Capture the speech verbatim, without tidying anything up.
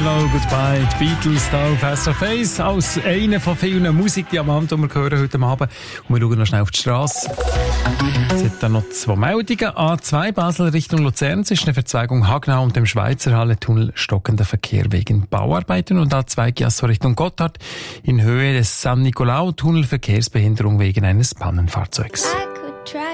Hello, Goodbye, die Beatles da auf S R F eins als eine von vielen Musik, die am Abend wir hören heute Abend. Und wir schauen noch schnell auf die Strasse. Es hat dann noch zwei Meldungen. A zwei Basel Richtung Luzern zwischen der Verzweigung Hagnau und dem Schweizer Halle-Tunnel stockender Verkehr wegen Bauarbeiten. Und A zwei Chiasso Richtung Gotthard in Höhe des San Nicolau-Tunnel Verkehrsbehinderung wegen eines Pannenfahrzeugs.